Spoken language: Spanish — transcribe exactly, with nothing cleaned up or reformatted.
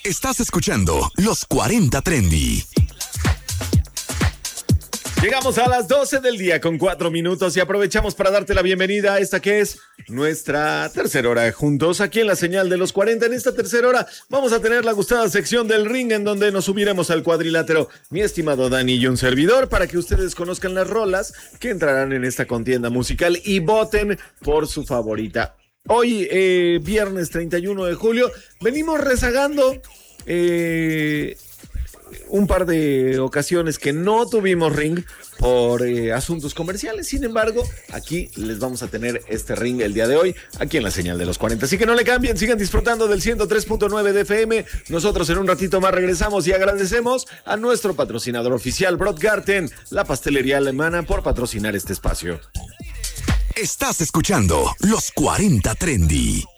Estás escuchando Los cuarenta Trendy. Llegamos a las doce del día con cuatro minutos y aprovechamos para darte la bienvenida a esta que es nuestra tercera hora juntos aquí en la señal de los cuarenta. En esta tercera hora vamos a tener la gustada sección del ring en donde nos subiremos al cuadrilátero, mi estimado Dani y un servidor, para que ustedes conozcan las rolas que entrarán en esta contienda musical y voten por su favorita. Hoy, eh, viernes treinta y uno de julio, venimos rezagando eh, un par de ocasiones que no tuvimos ring por eh, asuntos comerciales. Sin embargo, aquí les vamos a tener este ring el día de hoy, aquí en la señal de los cuarenta. Así que no le cambien, sigan disfrutando del ciento tres punto nueve de F M. Nosotros en un ratito más regresamos y agradecemos a nuestro patrocinador oficial, Brotgarten, la pastelería alemana, por patrocinar este espacio. Estás escuchando Los cuarenta Trendy.